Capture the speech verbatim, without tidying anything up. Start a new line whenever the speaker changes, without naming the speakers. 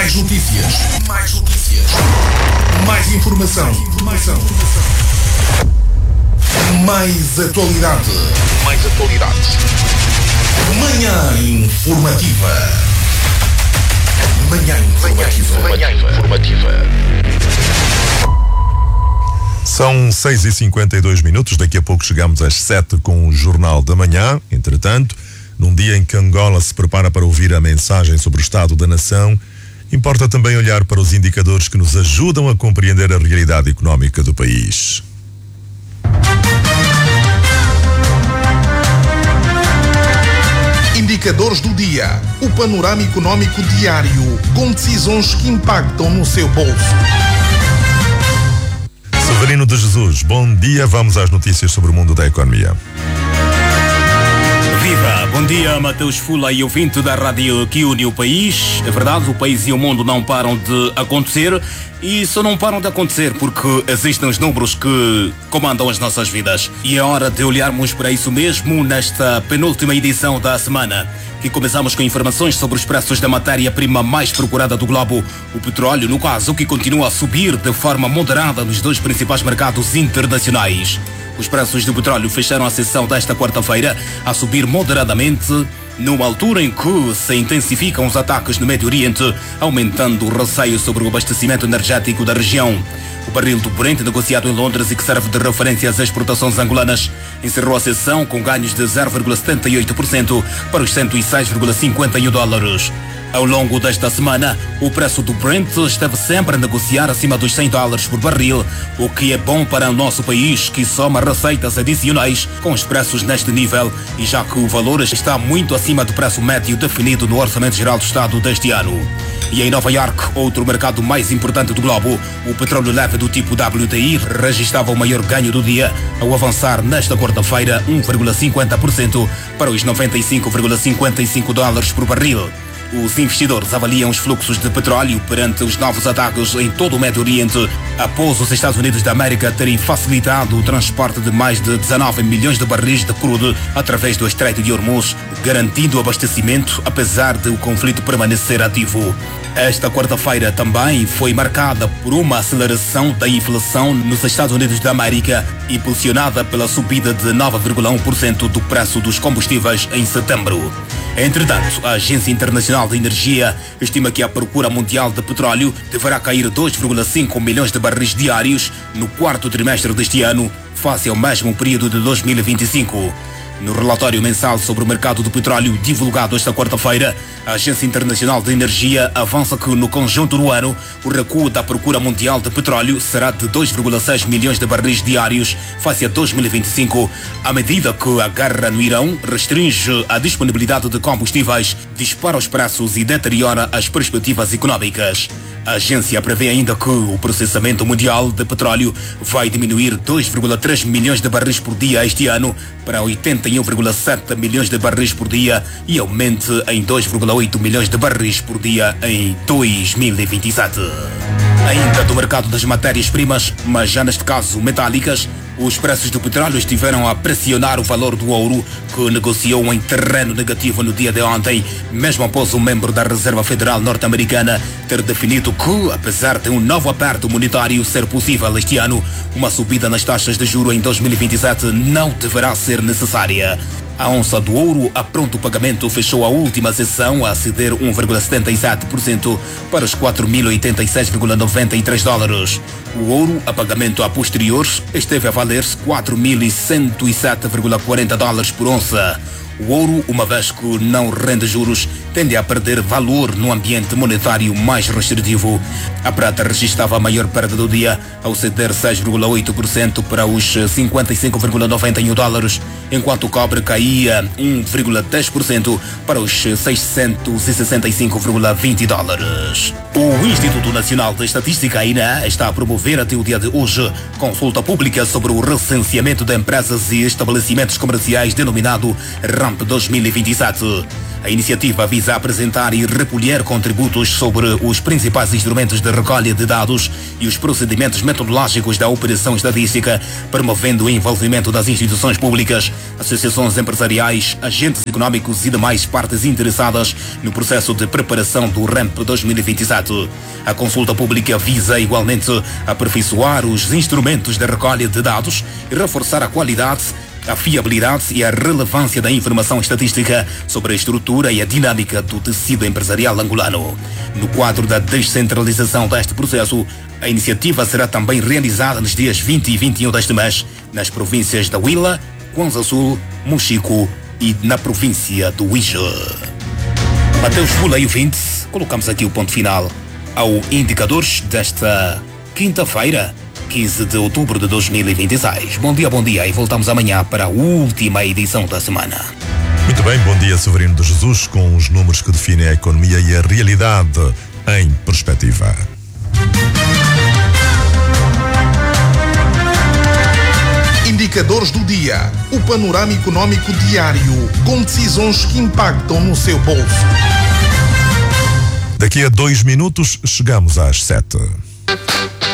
Mais notícias. Mais notícias. Mais informação. informação. Mais atualidade. Mais atualidade. Manhã informativa. Manhã informativa. Manhã informativa.
São seis e cinquenta e dois minutos, daqui a pouco chegamos às sete com o Jornal da Manhã. Entretanto, num dia em que Angola se prepara para ouvir a mensagem sobre o estado da nação, importa também olhar para os indicadores que nos ajudam a compreender a realidade económica do país.
Indicadores do dia. O panorama económico diário, com decisões que impactam no seu bolso.
Severino de Jesus, bom dia. Vamos às notícias sobre o mundo da economia.
Viva! Bom dia, Mateus Fula e ouvinte da rádio que une o país. É verdade, o país e o mundo não param de acontecer e só não param de acontecer porque existem os números que comandam as nossas vidas. E é hora de olharmos para isso mesmo nesta penúltima edição da semana, que começamos com informações sobre os preços da matéria-prima mais procurada do globo, o petróleo, no caso, que continua a subir de forma moderada nos dois principais mercados internacionais. Os preços do petróleo fecharam a sessão desta quarta-feira a subir moderadamente, numa altura em que se intensificam os ataques no Médio Oriente, aumentando o receio sobre o abastecimento energético da região. O barril do Brent, negociado em Londres e que serve de referência às exportações angolanas, encerrou a sessão com ganhos de zero vírgula setenta e oito por cento para os cento e seis vírgula cinquenta e um dólares. Ao longo desta semana, o preço do Brent esteve sempre a negociar acima dos cem dólares por barril, o que é bom para o nosso país, que soma receitas adicionais com os preços neste nível, e já que o valor está muito acima do preço médio definido no Orçamento Geral do Estado deste ano. E em Nova York, outro mercado mais importante do globo, o petróleo leve do tipo W T I registrava o maior ganho do dia, ao avançar nesta quarta-feira um vírgula cinquenta por cento para os noventa e cinco vírgula cinquenta e cinco dólares por barril. Os investidores avaliam os fluxos de petróleo perante os novos ataques em todo o Médio Oriente, após os Estados Unidos da América terem facilitado o transporte de mais de dezanove milhões de barris de crudo através do Estreito de Hormuz, garantindo o abastecimento apesar de o conflito permanecer ativo. Esta quarta-feira também foi marcada por uma aceleração da inflação nos Estados Unidos da América, impulsionada pela subida de nove vírgula um por cento do preço dos combustíveis em setembro. Entretanto, a Agência Internacional de Energia estima que a procura mundial de petróleo deverá cair dois vírgula cinco milhões de barris diários no quarto trimestre deste ano, face ao mesmo período de dois mil e vinte e cinco. No relatório mensal sobre o mercado do petróleo divulgado esta quarta-feira, a Agência Internacional de Energia avança que no conjunto do ano o recuo da procura mundial de petróleo será de dois vírgula seis milhões de barris diários face a dois mil e vinte e cinco, à medida que a guerra no Irão restringe a disponibilidade de combustíveis, dispara os preços e deteriora as perspectivas económicas. A agência prevê ainda que o processamento mundial de petróleo vai diminuir dois vírgula três milhões de barris por dia este ano para oitenta e um vírgula sete milhões de barris por dia e aumente em dois vírgula oito milhões de barris por dia em dois mil e vinte e sete. Ainda do mercado das matérias-primas, mas já neste caso metálicas, os preços do petróleo estiveram a pressionar o valor do ouro, que negociou em terreno negativo no dia de ontem, mesmo após um membro da Reserva Federal norte-americana ter definido que, apesar de um novo aperto monetário ser possível este ano, uma subida nas taxas de juros em dois mil e vinte e sete não deverá ser necessária. A onça do ouro a pronto pagamento fechou a última sessão a ceder um vírgula setenta e sete por cento para os quatro mil e oitenta e seis vírgula noventa e três dólares. O ouro a pagamento a posterior esteve a valer-se quatro mil e cento e sete vírgula quarenta dólares por onça. O ouro, uma vez que não rende juros, tende a perder valor no ambiente monetário mais restritivo. A prata registrava a maior perda do dia, ao ceder seis vírgula oito por cento para os cinquenta e cinco vírgula noventa e um dólares, enquanto o cobre caía um vírgula dez por cento para os seiscentos e sessenta e cinco vírgula vinte dólares. O Instituto Nacional de Estatística, I N E, está a promover até o dia de hoje consulta pública sobre o recenseamento de empresas e estabelecimentos comerciais denominado RAMP dois mil e vinte e sete. A iniciativa visa apresentar e recolher contributos sobre os principais instrumentos de recolha de dados e os procedimentos metodológicos da operação estatística, promovendo o envolvimento das instituições públicas, associações empresariais, agentes econômicos e demais partes interessadas no processo de preparação do R E M P dois mil e vinte e sete. A consulta pública visa igualmente aperfeiçoar os instrumentos de recolha de dados e reforçar a qualidade, a fiabilidade e a relevância da informação estatística sobre a estrutura e a dinâmica do tecido empresarial angolano. No quadro da descentralização deste processo, a iniciativa será também realizada nos dias vinte e vinte e um deste mês, nas províncias da Huila, Kwanza Sul, Mochico e na província do Uíge. Mateus Fula e ouvintes, colocamos aqui o ponto final ao Indicadores desta quinta-feira, quinze de outubro de dois mil e vinte e seis. Bom dia, bom dia, e voltamos amanhã para a última edição da semana.
Muito bem, bom dia, Severino de Jesus, com os números que definem a economia e a realidade em perspectiva.
Indicadores do dia, o panorama econômico diário, com decisões que impactam no seu bolso.
Daqui a dois minutos chegamos às sete.